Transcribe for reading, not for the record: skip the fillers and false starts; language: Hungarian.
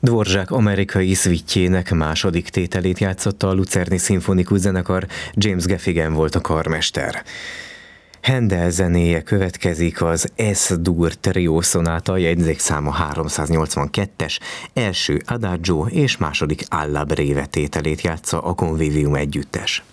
Dvorak amerikai szvitjének második tételét játszotta a Lucerni Szimfonikus Zenekar, James Gaffigan volt a karmester. Handel zenéje következik, az S-dur trió szonáta, jegyzékszáma 382-es, első Adagio és második Alla breve tételét játsza a Convivium együttes.